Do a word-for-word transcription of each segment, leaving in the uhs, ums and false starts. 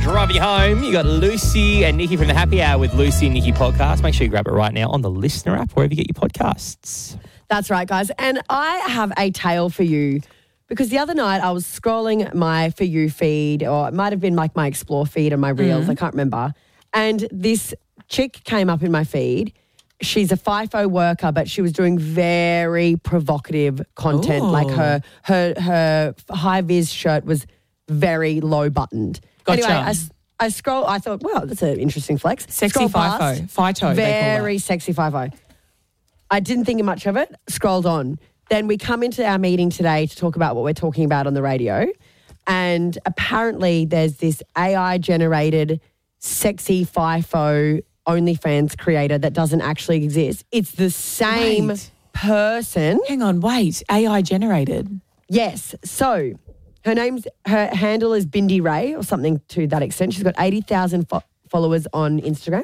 drive you home. You got Lucy and Nikki from the Happy Hour with Lucy and Nikki podcast. Make sure you grab it right now on the Listener app, wherever you get your podcasts. That's right, guys. And I have a tale for you because the other night I was scrolling my For You feed, or it might have been like my Explore feed or my Reels, mm. I can't remember. And this chick came up in my feed. She's a FIFO worker, but she was doing very provocative content. Ooh. Like her her her high-vis shirt was very low buttoned. Gotcha. Anyway, I, I scroll. I thought, wow, that's an interesting flex. Sexy FIFO. FITO. Very sexy FIFO. I didn't think much of it. Scrolled on. Then we come into our meeting today to talk about what we're talking about on the radio. And apparently there's this A I-generated sexy FIFO OnlyFans creator that doesn't actually exist. It's the same Wait. person. Hang on, wait. A I generated? Yes. So her name's, her handle is Bindi Ray or something to that extent. She's got eighty thousand fo- followers on Instagram.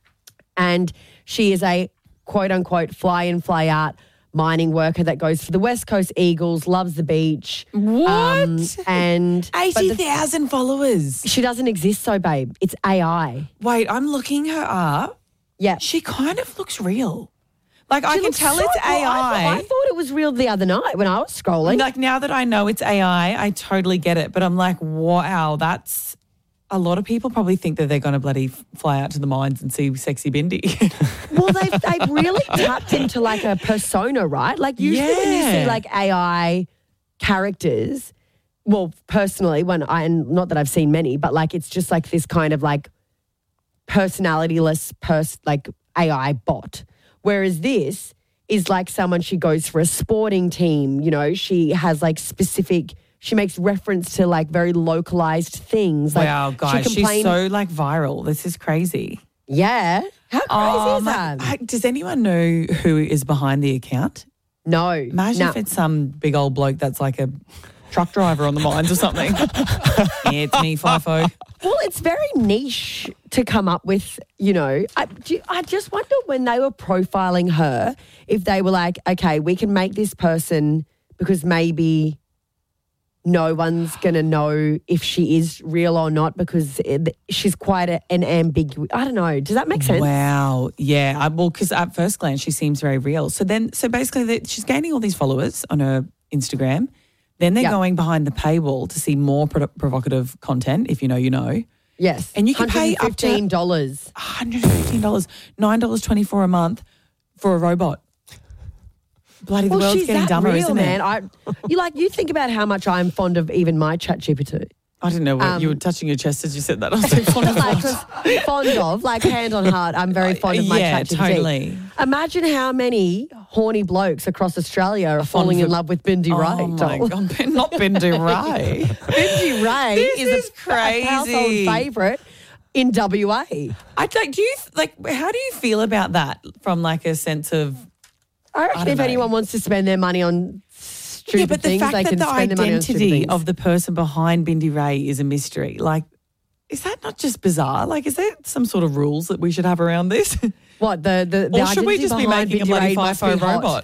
And she is a quote unquote fly in, fly out mining worker that goes for the West Coast Eagles, loves the beach. What? Um, and eighty thousand followers. She doesn't exist, so babe. It's A I. Wait, I'm looking her up. Yeah. She kind of looks real. Like, She I can looks tell so it's cool. A I. I, thought, I thought it was real the other night when I was scrolling. Like, now that I know it's A I, I totally get it. But I'm like, wow, that's... A lot of people probably think that they're going to bloody fly out to the mines and see sexy Bindi. Well, they've, they've really tapped into like a persona, right? Like usually Yeah. when you see like A I characters, well, personally, when I, and not that I've seen many, but like it's just like this kind of like personality-less pers- like A I bot. Whereas this is like someone, she goes for a sporting team, you know, she has like specific... She makes reference to like very localized things. Like wow, guys, she complained, she's so like viral. This is crazy. Yeah. How crazy Oh, is my- that? I- does anyone know who is behind the account? No. Imagine no. if it's some big old bloke that's like a truck driver on the mines or something. Yeah, it's me, FIFO. Well, it's very niche to come up with, you know. I, do you- I just wonder when they were profiling her, if they were like, okay, we can make this person because maybe no one's going to know if she is real or not because it, she's quite a, an ambiguous. I don't know. Does that make sense? Wow. Yeah. I, well, because at first glance, she seems very real. So then, so basically, the, she's gaining all these followers on her Instagram. Then they're Yep. going behind the paywall to see more pro- provocative content, if you know, you know. Yes. And you can pay up to fifteen dollars. one hundred fifteen dollars, nine dollars twenty-four a month for a robot. Bloody, the Well, world's she's getting that dumber, real, isn't man. it? I, you like you think about how much I'm fond of even my ChatGPT. I didn't know what Um, you were touching your chest as you said that. I was like, fond of like, what? 'cause fond of, like hand on heart, I'm very fond of my Yeah, ChatGPT. totally. Imagine how many horny blokes across Australia are falling in of- love with Bindi Oh Ray. my doll. God, Ben- not Bindi Ray. Bindi Ray This is, is a, crazy. a household favourite in W A. I like. Do you like? How do you feel about that? From like a sense of I reckon I don't if know. anyone wants to spend their money on stupid yeah, but the things, fact they that can the spend their money on stupid identity things. of the person behind Bindi Ray is a mystery. Like, is that not just bizarre? Like, is there some sort of rules that we should have around this? What, the, the, the Or should we identity just be behind making a Bindi bloody Ray must be FIFO hot? robot?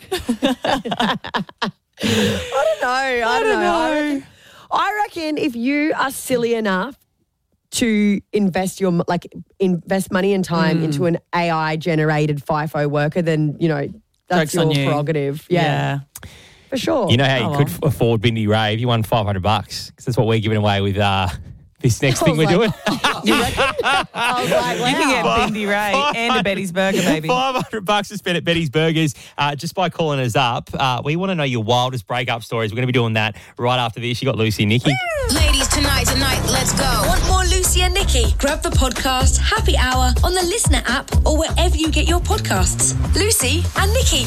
I don't know. I, I don't don't know. I know. reckon, I reckon if you are silly enough to invest your like invest money and time Mm. into an A I generated FIFO worker, then you know that's Joke's on your you. prerogative. Yeah, for sure. You know how you Oh, could well. f- afford Bindi Ray if you won five hundred bucks? Because that's what we're giving away with uh, this next I thing was we're like, doing. You reckon? I was like, wow. You can get Bindi Ray and a Betty's Burger, baby. five hundred bucks to spend at Betty's Burgers uh, just by calling us up. Uh, we want to know your wildest breakup stories. We're going to be doing that right after this. You got Lucy and Nikki. Ladies, tonight, tonight, let's go. Want more Lucy and Nikki? Grab the podcast Happy Hour on the Listener app or wherever you get your podcasts. Lucy and Nikki.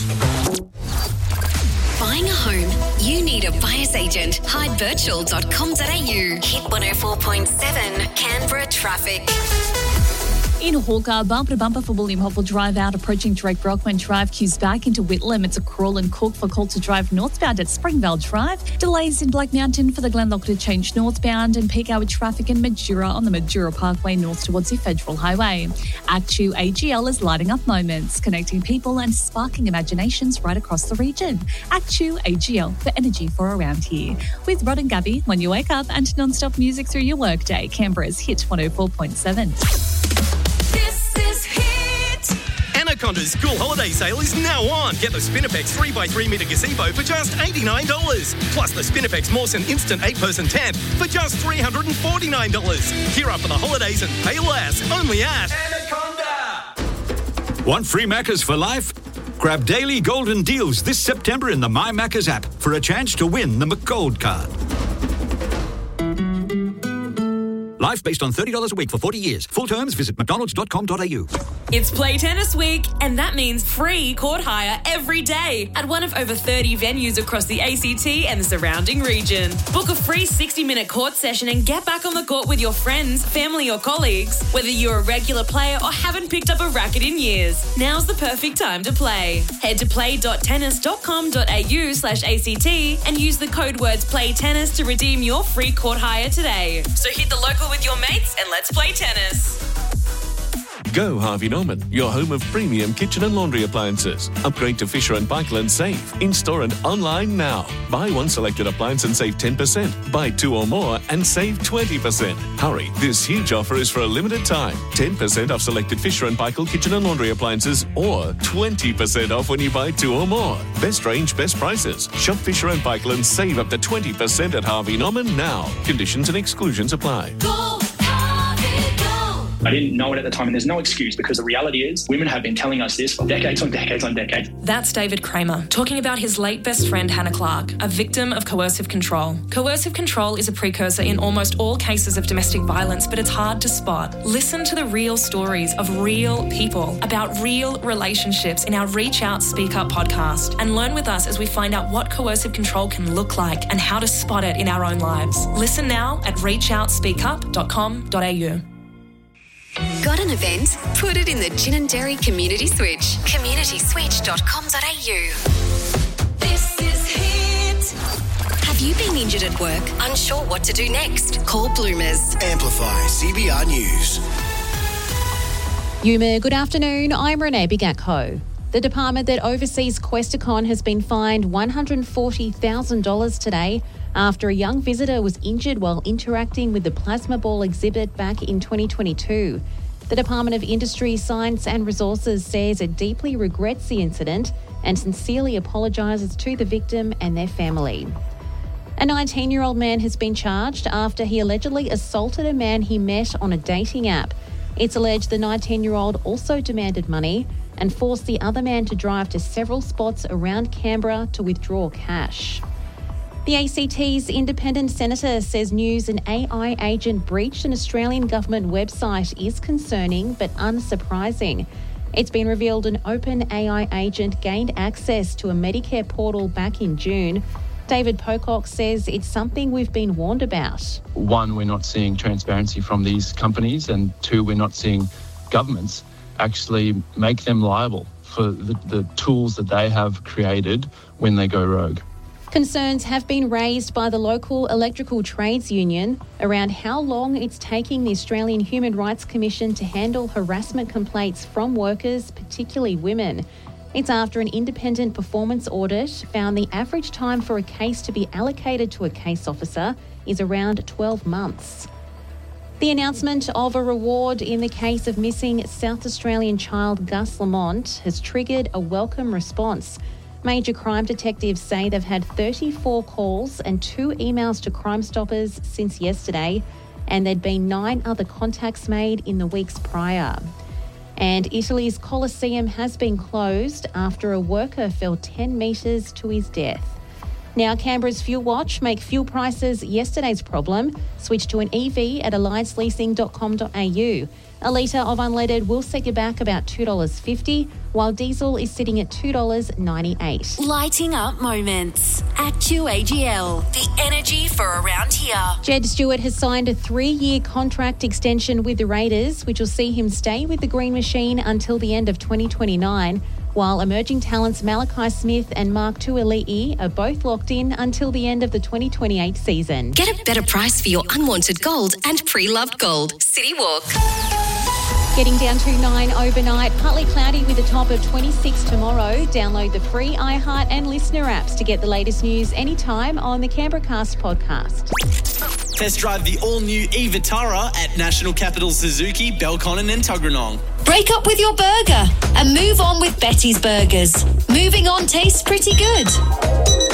Buying a home? You need a buyer's agent. hyde virtual dot com dot a u. Hit one oh four point seven Canberra traffic. In Hawker, bumper to bumper for William Hoffel Drive out, approaching direct Brockman Drive, queues back into Whitlam. It's a crawl and cook for Coulter Drive northbound at Springvale Drive. Delays in Black Mountain for the Glenlock to change northbound, and peak hour traffic in Majura on the Majura Parkway north towards the Federal Highway. Act two A G L is lighting up moments, connecting people and sparking imaginations right across the region. Act two A G L for energy for around here. With Rod and Gabby, when you wake up, and non-stop music through your workday. Canberra's Hit one oh four point seven. Anaconda's school holiday sale is now on. Get the Spinifex three by three metre gazebo for just eighty-nine dollars. Plus the Spinifex Mawson Instant eight person tent for just three hundred forty-nine dollars. Gear up for the holidays and pay less. Only at Anaconda. Want free Maccas for life? Grab daily golden deals this September in the My Maccas app for a chance to win the McGold card. Life based on thirty dollars a week for forty years. Full terms, visit mcdonalds dot com dot a u. It's Play Tennis Week, and that means free court hire every day at one of over thirty venues across the A C T and the surrounding region. Book a free sixty minute court session and get back on the court with your friends, family or colleagues. Whether you're a regular player or haven't picked up a racket in years, now's the perfect time to play. Head to play dot tennis dot com dot a u slash A C T and use the code words PLAYTENNIS to redeem your free court hire today. So hit the local with your mates and let's play tennis. Go Harvey Norman, your home of premium kitchen and laundry appliances. Upgrade to Fisher and Paykel and save. In-store and online now. Buy one selected appliance and save ten percent. Buy two or more and save twenty percent. Hurry, this huge offer is for a limited time. ten percent off selected Fisher and Paykel kitchen and laundry appliances, or twenty percent off when you buy two or more. Best range, best prices. Shop Fisher and Paykel and save up to twenty percent at Harvey Norman now. Conditions and exclusions apply. Go! I didn't know it at the time, and there's no excuse, because the reality is women have been telling us this for decades on decades on decades. That's David Kramer talking about his late best friend Hannah Clark, a victim of coercive control. Coercive control is a precursor in almost all cases of domestic violence, but it's hard to spot. Listen to the real stories of real people about real relationships in our Reach Out, Speak Up podcast, and learn with us as we find out what coercive control can look like and how to spot it in our own lives. Listen now at reach out speak up dot com dot a u. Got an event? Put it in the Gin and Dairy Community Switch. community switch dot com dot a u. This is Hit. Have you been injured at work? Unsure what to do next? Call Bloomers. Amplify C B R News. Yuma, good afternoon. I'm Renee Bigatko. The department that oversees Questacon has been fined one hundred forty thousand dollars today after a young visitor was injured while interacting with the plasma ball exhibit back in twenty twenty-two. The Department of Industry, Science and Resources says it deeply regrets the incident and sincerely apologises to the victim and their family. A nineteen-year-old man has been charged after he allegedly assaulted a man he met on a dating app. It's alleged the nineteen-year-old also demanded money and forced the other man to drive to several spots around Canberra to withdraw cash. The A C T's independent senator says news an A I agent breached an Australian government website is concerning but unsurprising. It's been revealed an open A I agent gained access to a Medicare portal back in June. David Pocock says it's something we've been warned about. One, we're not seeing transparency from these companies, and two, we're not seeing governments actually make them liable for the, the tools that they have created when they go rogue. Concerns have been raised by the local electrical trades union around how long it's taking the Australian Human Rights Commission to handle harassment complaints from workers, particularly women. It's after an independent performance audit found the average time for a case to be allocated to a case officer is around twelve months. The announcement of a reward in the case of missing South Australian child Gus Lamont has triggered a welcome response. Major crime detectives say they've had thirty-four calls and two emails to Crime Stoppers since yesterday, and there'd been nine other contacts made in the weeks prior. And Italy's Colosseum has been closed after a worker fell ten metres to his death. Now, Canberra's Fuel Watch make fuel prices yesterday's problem. Switch to an E V at alliance leasing dot com dot a u. A litre of unleaded will set you back about two dollars fifty, while diesel is sitting at two dollars ninety-eight. Lighting up moments at Q A G L. The energy for around here. Jed Stewart has signed a three-year contract extension with the Raiders, which will see him stay with the Green Machine until the end of twenty twenty-nine, while emerging talents Malachi Smith and Mark Tuali'i are both locked in until the end of the twenty twenty-eight season. Get a better price for your unwanted gold and pre-loved gold. City Walk. Getting down to nine overnight, partly cloudy with a top of twenty-six tomorrow. Download the free iHeart and Listener apps to get the latest news anytime on the Canberra Cast podcast. Test drive the all-new e-Vitara at National Capital Suzuki, Belconnen and Tuggeranong. Break up with your burger and move on with Betty's Burgers. Moving on tastes pretty good.